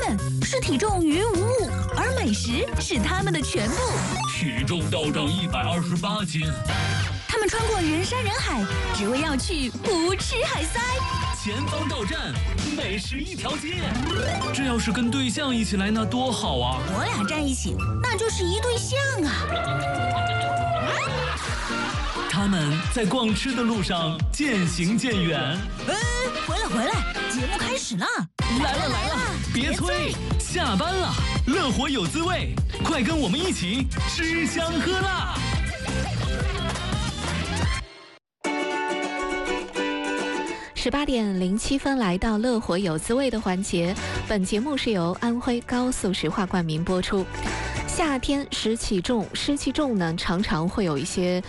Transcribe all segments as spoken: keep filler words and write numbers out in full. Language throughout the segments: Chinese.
们视体重于无物，而美食是他们的全部。 体重暴涨一百二十八斤， 他们穿过人山人海，只为要去不吃海塞。 前方到站，美食一条街。这要是跟对象一起来，那多好啊！ 我俩站一起，那就是一对象啊。 他们在逛吃的路上渐行渐远。 哎，回来回来，节目开始了！ 来了来了，别催，下班了，乐活有滋味，快跟我们一起吃香喝辣。 十八点零七分，来到乐活有滋味的环节。本节目是由安徽高速石化冠名播出。夏天湿气重，湿气重呢，常常会有一些。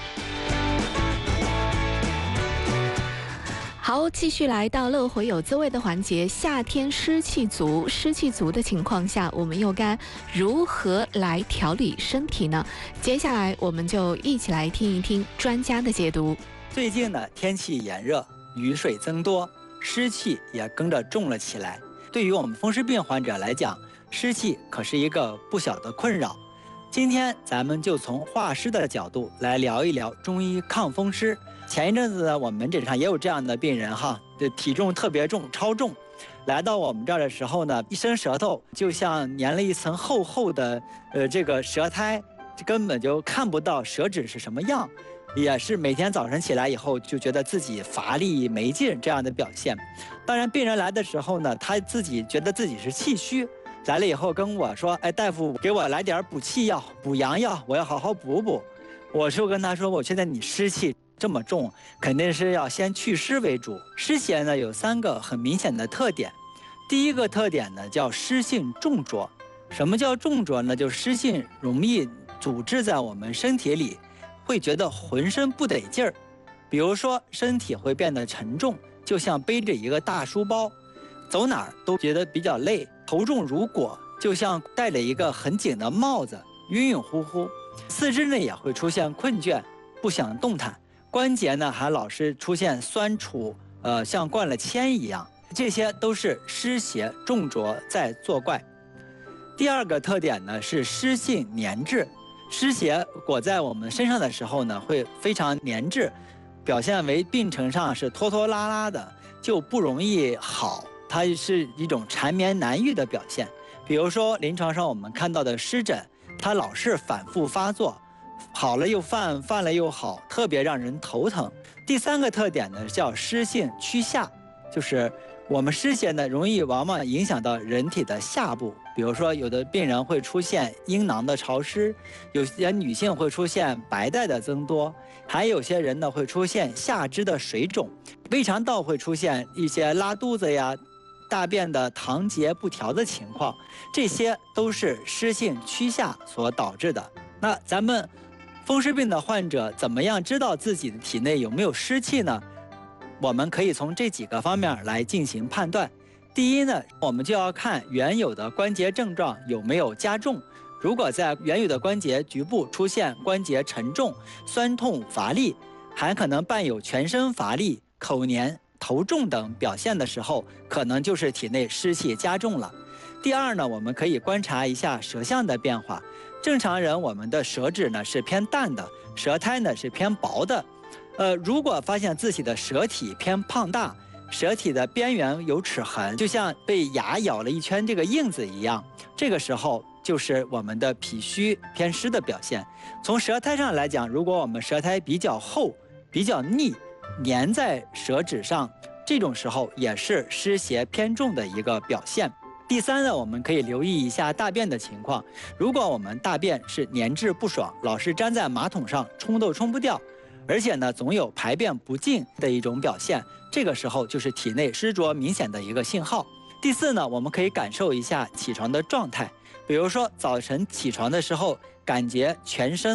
好，继续来到乐活有滋味的环节。夏天湿气足，湿气足的情况下，我们又该如何来调理身体呢？接下来我们就一起来听一听专家的解读。 最近呢，天气炎热，雨水增多，湿气也跟着重了起来。对于我们风湿病患者来讲，湿气可是一个不小的困扰。今天咱们就从化湿的角度来聊一聊中医抗风湿。前一阵子呢，我们门诊上也有这样的病人哈，这体重特别重，超重，来到我们这儿的时候呢，一伸舌头就像粘了一层厚厚的呃这个舌苔，根本就看不到舌质是什么样。也是每天早晨起来以后就觉得自己乏力没劲这样的表现。当然病人来的时候呢，他自己觉得自己是气虚，来了以后跟我说，哎，大夫给我来点补气药补阳药，我要好好补补。我就跟他说，我现在你湿气这么重，肯定是要先祛湿为主。湿邪呢有三个很明显的特点。第一个特点呢叫湿性重浊。什么叫重浊呢？就湿性容易阻滞在我们身体里，会觉得浑身不得劲儿，比如说身体会变得沉重，就像背着一个大书包，走哪儿都觉得比较累，头重如裹，就像戴了一个很紧的帽子，晕晕乎乎。四肢呢也会出现困倦，不想动弹，关节呢还老是出现酸楚，呃，像灌了铅一样，这些都是湿邪重浊在作怪。第二个特点呢是湿性粘滞。湿邪裹在我们身上的时候呢，会非常粘滞，表现为病程上是拖拖拉拉的，就不容易好，它是一种缠绵难愈的表现。比如说临床上我们看到的湿疹，它老是反复发作，好了又犯，犯了又好，特别让人头疼。第三个特点呢叫湿性趋下，就是我们湿邪呢容易往往影响到人体的下部，比如说有的病人会出现阴囊的潮湿，有些女性会出现白带的增多，还有些人呢会出现下肢的水肿，胃肠道会出现一些拉肚子呀、大便的溏结不调的情况，这些都是湿性趋下所导致的。那咱们风湿病的患者怎么样知道自己的体内有没有湿气呢？我们可以从这几个方面来进行判断。第一呢，我们就要看原有的关节症状有没有加重。如果在原有的关节局部出现关节沉重、酸痛、乏力，还可能伴有全身乏力、口黏、头重等表现的时候，可能就是体内湿气加重了。第二呢，我们可以观察一下舌象的变化。正常人我们的舌质呢是偏淡的，舌苔呢是偏薄的。呃，如果发现自己的舌体偏胖大，舌体的边缘有齿痕，就像被牙咬了一圈这个印子一样，这个时候就是我们的脾虚偏湿的表现。从舌苔上来讲，如果我们舌苔比较厚、比较腻，粘在舌质上，这种时候也是湿邪偏重的一个表现。第三呢，我们可以留意一下大便的情况。如果我们大便是粘滞不爽，老是粘在马桶上，冲都冲不掉，而且呢总有排便不尽的一种表现，这个时候就是体内湿浊明显的一个信号。第四呢，我们可以感受一下起床的状态，比如说早晨起床的时候，感觉全身